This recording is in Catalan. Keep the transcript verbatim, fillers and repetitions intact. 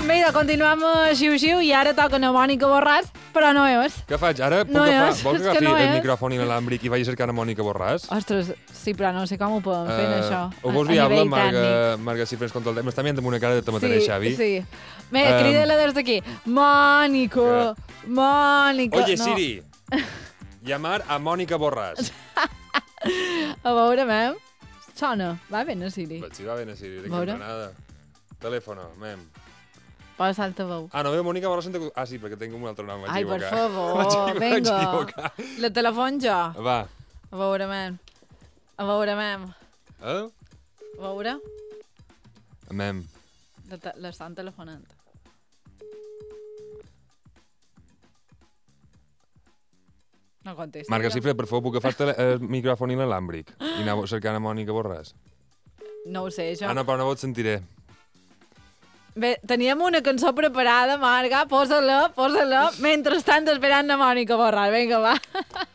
mira, continuem a xiu-xiu i ara toca a Mònica Borràs, però no és. Què faig? Ara puc No agafar... és, Vols és que que agafi no el és. micròfon inalàmbric i vagi cercant a Mònica Borràs? Ostres, sí, però no sé com ho podem fer, Eh, això. Ho vols a viable, nivell Marga, tècnic. Marga Cifres contra el temps? M'està mirant amb una cara de te mataré, Sí, Xavi. sí. Bé, Um, crida-la des d'aquí. Mònica, Mònica... Oye, no. Siri, llamar a Mònica Borràs. A veure, mem. Sona. Va bé, no, Siri? Pues sí, va bé, Siri, de Veure. nada. Teléfono, mem. Posa altaveu. Ah, no veu Mònica Borràs? en te- Ah, sí, perquè tinc un altre nom, vaig Ai, per equivocar. favor, Vaig equivocar, vaig vinga. equivocar. La telefon jo. Va. A veure, mem. A veure, mem. Eh? A veure. Mem. La te- L'estan telefonant. No contesta. Marga Cifres, per favor, puc agafar el, tele- el micròfon inalàmbric i anar cercant a Mònica Borràs? No ho sé, això. Ah, no, però no et sentiré. Bé, teníem una cançó preparada, Marga. Posa-la, posa-la. Mentrestant esperant a Mònica Borràs. Vinga, va.